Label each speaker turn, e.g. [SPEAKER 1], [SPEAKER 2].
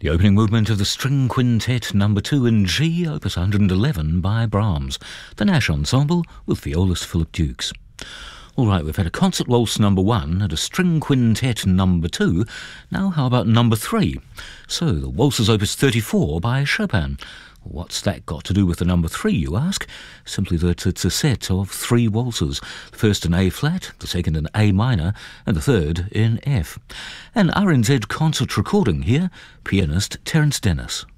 [SPEAKER 1] The opening movement of the String Quintet No. 2 in G, Opus 111 by Brahms. The Nash Ensemble with violist Philip Dukes. All right, we've had a concert waltz No. 1 and a string quintet No. 2. Now how about No. 3? So the Waltzes Opus 34 by Chopin. What's that got to do with the No. 3, you ask? Simply that it's a set of 3 waltzes. The first in A flat, the second in A minor, and the third in F. An RNZ concert recording here, pianist Terence Dennis.